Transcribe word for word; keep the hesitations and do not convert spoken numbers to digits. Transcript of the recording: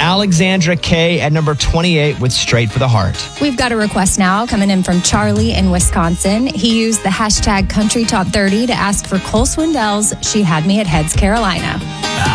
Alexandra K at number twenty-eight with Straight for the Heart. We've got a request now coming in from Charlie in Wisconsin. He used the hashtag Country Top thirty to ask for Cole Swindell's She Had Me at Heads, Carolina.